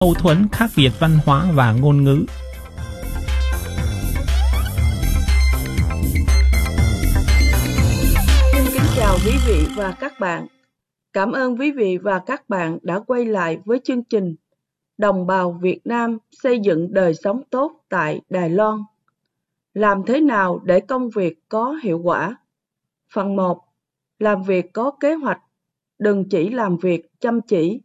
mâu thuẫn khác biệt văn hóa và ngôn ngữ. Xin kính chào quý vị và các bạn. Cảm ơn quý vị và các bạn đã quay lại với chương trình Đồng bào Việt Nam xây dựng đời sống tốt tại Đài Loan. Làm thế nào để công việc có hiệu quả? Phần 1. Làm việc có kế hoạch, đừng chỉ làm việc chăm chỉ.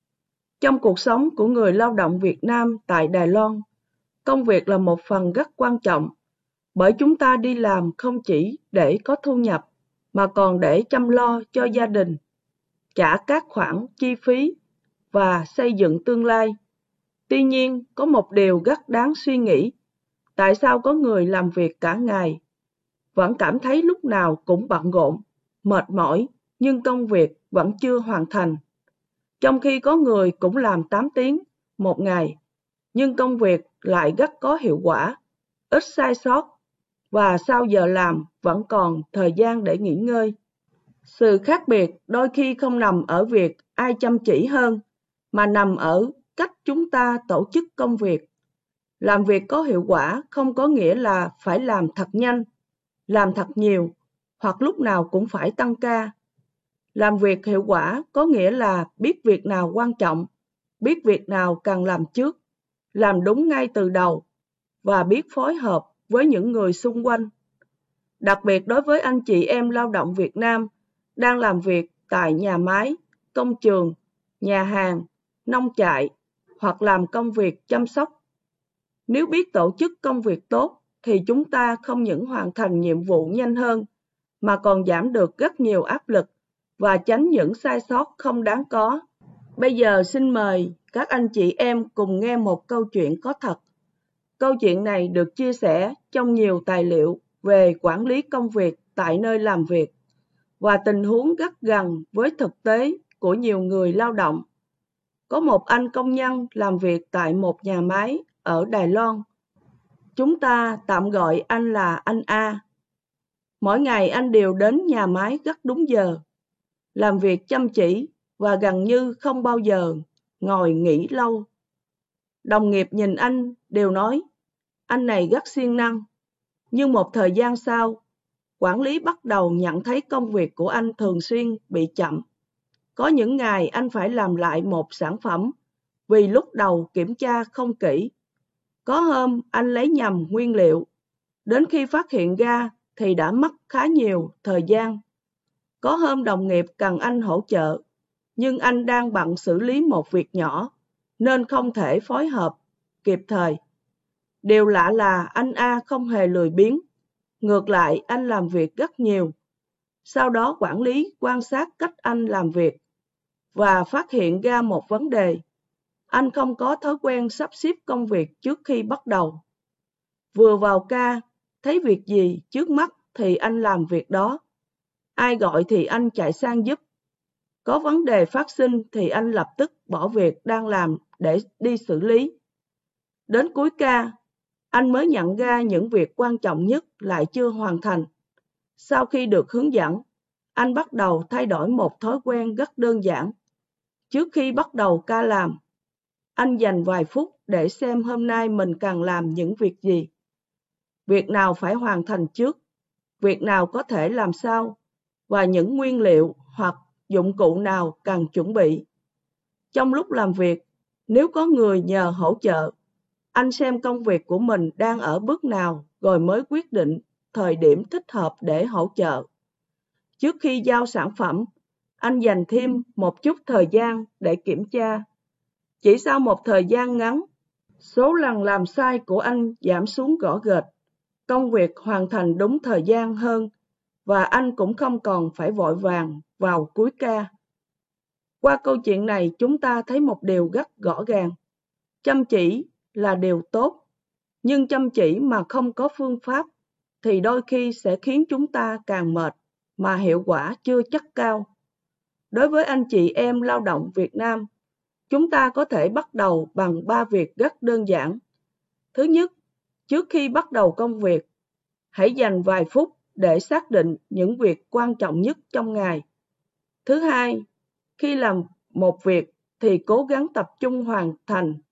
Trong cuộc sống của người lao động Việt Nam tại Đài Loan, công việc là một phần rất quan trọng, bởi chúng ta đi làm không chỉ để có thu nhập, mà còn để chăm lo cho gia đình, trả các khoản chi phí và xây dựng tương lai. Tuy nhiên, có một điều rất đáng suy nghĩ. Tại sao có người làm việc cả ngày, vẫn cảm thấy lúc nào cũng bận rộn, mệt mỏi, nhưng công việc vẫn chưa hoàn thành? Trong khi có người cũng làm 8 tiếng một ngày, nhưng công việc lại rất có hiệu quả, ít sai sót, và sau giờ làm vẫn còn thời gian để nghỉ ngơi. Sự khác biệt đôi khi không nằm ở việc ai chăm chỉ hơn, mà nằm ở cách chúng ta tổ chức công việc. Làm việc có hiệu quả không có nghĩa là phải làm thật nhanh, làm thật nhiều, hoặc lúc nào cũng phải tăng ca. Làm việc hiệu quả có nghĩa là biết việc nào quan trọng, biết việc nào cần làm trước, làm đúng ngay từ đầu, và biết phối hợp với những người xung quanh. Đặc biệt đối với anh chị em lao động Việt Nam đang làm việc tại nhà máy, công trường, nhà hàng, nông trại hoặc làm công việc chăm sóc. Nếu biết tổ chức công việc tốt thì chúng ta không những hoàn thành nhiệm vụ nhanh hơn, mà còn giảm được rất nhiều áp lực và tránh những sai sót không đáng có. Bây giờ xin mời các anh chị em cùng nghe một câu chuyện có thật. Câu chuyện này được chia sẻ trong nhiều tài liệu về quản lý công việc tại nơi làm việc và tình huống rất gần với thực tế của nhiều người lao động. Có một anh công nhân làm việc tại một nhà máy ở Đài Loan. Chúng ta tạm gọi anh là anh A. Mỗi ngày anh đều đến nhà máy rất đúng giờ, làm việc chăm chỉ và gần như không bao giờ ngồi nghỉ lâu. Đồng nghiệp nhìn anh đều nói, anh này rất siêng năng. Nhưng một thời gian sau, quản lý bắt đầu nhận thấy công việc của anh thường xuyên bị chậm. Có những ngày anh phải làm lại một sản phẩm vì lúc đầu kiểm tra không kỹ. Có hôm anh lấy nhầm nguyên liệu, đến khi phát hiện ra thì đã mất khá nhiều thời gian. Có hôm đồng nghiệp cần anh hỗ trợ, nhưng anh đang bận xử lý một việc nhỏ, nên không thể phối hợp kịp thời. Điều lạ là anh A không hề lười biếng, ngược lại anh làm việc rất nhiều. Sau đó quản lý quan sát cách anh làm việc và phát hiện ra một vấn đề. Anh không có thói quen sắp xếp công việc trước khi bắt đầu. Vừa vào ca, thấy việc gì trước mắt thì anh làm việc đó. Ai gọi thì anh chạy sang giúp. Có vấn đề phát sinh thì anh lập tức bỏ việc đang làm để đi xử lý. Đến cuối ca, anh mới nhận ra những việc quan trọng nhất lại chưa hoàn thành. Sau khi được hướng dẫn, anh bắt đầu thay đổi một thói quen rất đơn giản. Trước khi bắt đầu ca làm, anh dành vài phút để xem hôm nay mình cần làm những việc gì. Việc nào phải hoàn thành trước, việc nào có thể làm sau, và những nguyên liệu hoặc dụng cụ nào cần chuẩn bị. Trong lúc làm việc, nếu có người nhờ hỗ trợ, anh xem công việc của mình đang ở bước nào rồi mới quyết định thời điểm thích hợp để hỗ trợ. Trước khi giao sản phẩm, anh dành thêm một chút thời gian để kiểm tra. Chỉ sau một thời gian ngắn, số lần làm sai của anh giảm xuống rõ rệt. Công việc hoàn thành đúng thời gian hơn và anh cũng không còn phải vội vàng vào cuối ca. Qua câu chuyện này chúng ta thấy một điều rất rõ ràng. Chăm chỉ là điều tốt, nhưng chăm chỉ mà không có phương pháp thì đôi khi sẽ khiến chúng ta càng mệt mà hiệu quả chưa chắc cao. Đối với anh chị em lao động Việt Nam, chúng ta có thể bắt đầu bằng 3 việc rất đơn giản. Thứ nhất, trước khi bắt đầu công việc, hãy dành vài phút để xác định những việc quan trọng nhất trong ngày. Thứ hai, khi làm một việc thì cố gắng tập trung hoàn thành